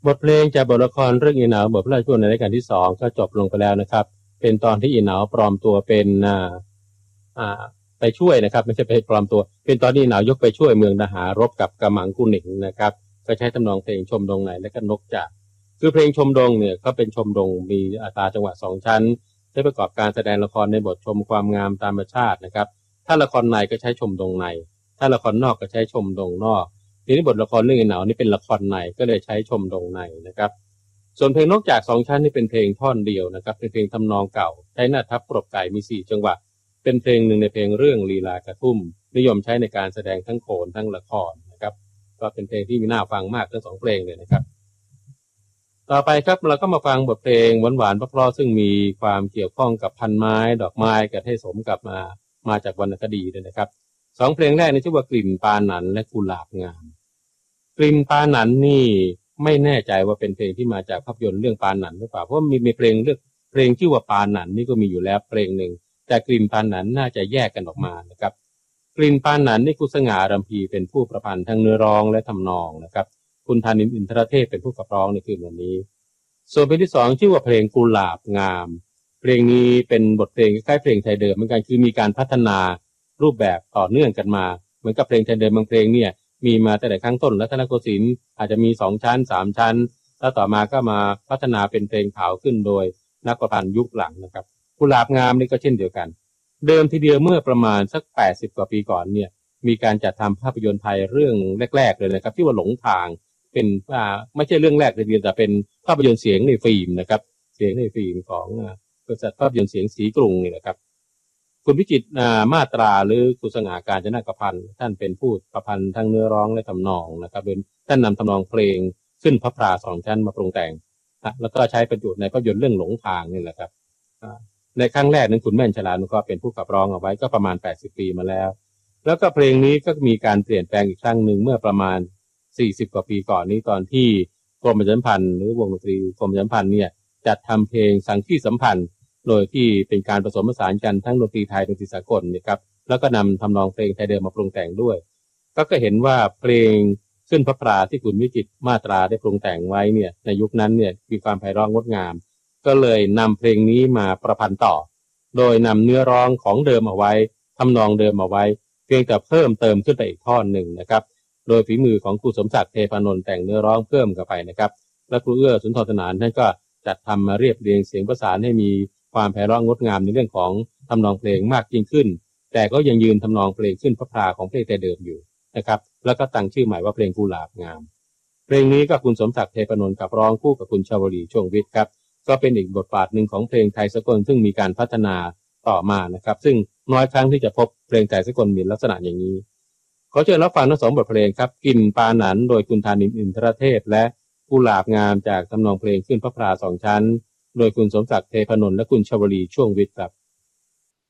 บทเพลงจากบทละครเรื่องอีเหนาบทพระราชนิพนธ์ในรัชกาลที่2ก็จบลงไปแล้วนะครับเป็นตอนที่อีเหนาปลอมตัวเป็นไปช่วยนะครับไม่ใช่ไปปลอมตัวเป็นตอนที่อีเหนายกไปช่วยเมืองดาหารบกับกำมังกุหนิงนะครับก็ใช้ทำนองเพลงชมดงในและก็นกจากคือเพลงชมดงเนี่ยก็เป็นชมดงมีอัตราจังหวะ2ชั้นใช้ประกอบการแสดงละครในบทชมความงามตามธรรมชาตินะครับถ้าละครในก็ใช้ชมดงในถ้าละครนอกก็ใช้ชมดงนอกทีนี้บทละครเรื่องอีเหนานี่เป็นละครในก็เลยใช้ชมดงในนะครับส่วนเพลงนกจาก2ชั้นนี่เป็นเพลงท่อนเดียวนะครับเป็นเพลงทำนองเก่าใช้หน้าทับปรบไก่มี4จังหวะเป็นเพลงหนึ่งในเพลงเรื่องลีลากระทุ่มนิยมใช้ในการแสดงทั้งโขนทั้งละครนะครับก็เป็นเพลงที่มีน่าฟังมากทั้ง2เพลงเลยนะครับต่อไปครับเราก็มาฟังบทเพลงหวานๆเพราะซึ่งมีความเกี่ยวข้องกับพันไม้ดอกไม้กับให้สมกับมาจากวรรณคดีด้วยนะครับ2เพลงแรกนี่ชื่อว่ากลิ่นปาหนันและกุหลาบงามกลิ่นปาหนันนี่ไม่แน่ใจว่าเป็นเพลงที่มาจากภาพยนตร์เรื่องปาหนันหรือเปล่าเพราะมีเพลงเรื่องเพลงชื่อว่าปาหนันนี่ก็มีอยู่แล้วเพลงหนึ่งแต่กลิ่นปาหนันน่าจะแยกกันออกมานะครับกลิ่นปาหนันนี่คุณสง่ารำพีเป็นผู้ประพันธ์ทั้งเนื้อร้องและทำนองนะครับคุณธานินทร์อินทรเทพเป็นผู้ขับร้องในคืนวันนี้ส่วนเพลงที่2ชื่อว่าเพลงกุหลาบงามเพลงนี้เป็นบทเพลงคล้ายเพลงไทยเดิมเหมือนกันคือมีการพัฒนารูปแบบต่อเนื่องกันมาเหมือนกับเพลงไทยเดิมบางเพลงเนี่ยมีมาแต่ข้างต้นรัตนโกสินทร์อาจจะมี2ชั้น3ชั้นแล้วต่อมาก็มาพัฒนาเป็นเพลงขาวขึ้นโดยนักประพันธ์ยุคหลังนะครับกุหลาบงามนี่ก็เช่นเดียวกันเดิมทีเดียวเมื่อประมาณสัก80กว่าปีก่อนเนี่ยมีการจัดทำภาพยนตร์ไทยเรื่องแรกๆเลยนะครับที่ว่าหลงทางเป็นไม่ใช่เรื่องแรกเลยแต่เป็นภาพยนตร์เสียงในฟิล์มนะครับเสียงในฟิล์มของบริษัทภาพยนตร์เสียงสีกรุงนี่นะครับคุณวิจิตรมาตราหรือคุณสง่าการจนกพันธ์ท่านเป็นผู้ประพันธ์ทั้งเนื้อร้องและทำนองนะครับเป็นท่านนำทำนองเพลงขึ้นพระพรา2ชั้นมาปรุงแต่งแล้วก็ใช้ประโยชน์ในภาพยนตร์เรื่องหลงทางนี่แหละครับในครั้งแรกนั้นคุณแม่นชลานุเคราะห์เป็นผู้ขับร้องเอาไว้ก็ประมาณ80ปีมาแล้วแล้วก็เพลงนี้ก็มีการเปลี่ยนแปลงอีกครั้งหนึ่งเมื่อประมาณ40กว่าปีก่อนนี้ตอนที่กรมประชาสัมพันธ์หรือวงดนตรีกรมประชาสัมพันธ์เนี่ยจัดทำเพลงสังคีสัมพันธ์โดยที่เป็นการผสมผสานกันทั้งดนตรีไทยดนตรีสากลนะครับแล้วก็นำทำนองเพลงไทยเดิมมาปรุงแต่งด้วยก็เห็นว่าเพลงขึ้นพระพราที่คุณวิจิตรมาตราได้ปรุงแต่งไว้เนี่ยในยุคนั้นเนี่ยมีความไพเราะงดงามก็เลยนำเพลงนี้มาประพันธ์ต่อโดยนำเนื้อร้องของเดิมเอาไว้ทำนองเดิมเอาไว้เพียงแต่เพิ่มเติมขึ้นไปอีกท่อนหนึ่งนะครับโดยฝีมือของครูสมศักดิ์เทพานนท์แต่งเนื้อร้องเพิ่มเข้าไปนะครับและครูเอื้อสุนทรสนานท่านก็จัดทำมาเรียบเรียงเสียงประสานให้มีความไพเราะงดงามในเรื่องของทำนองเพลงมากยิ่งขึ้นแต่ก็ยังยืนทำนองเพลงขึ้นพระพราของเพลงแต่เดิมอยู่นะครับแล้วก็ตั้งชื่อใหม่ว่าเพลงกุหลาบงามเพลงนี้ก็คุณสมศักดิ์เทพานนท์กับร้องคู่กับคุณชวลีช่วงวิทย์ครับก็เป็นอีกบทบาทหนึ่งของเพลงไทยสากลซึ่งมีการพัฒนาต่อมานะครับซึ่งน้อยครั้งที่จะพบเพลงไทยสากลมีลักษณะอย่างนี้ขอเชิญรับฟังทั้ง2บทเพลงครับกลิ่นปาหนันโดยคุณธานินทร์อินทรเทพและกุหลาบงามจากทำนองเพลงขึ้นพระพรา2ชั้นโดยคุณสมศักดิ์เทพานนท์และคุณชวลีช่วงวิทย์ครับ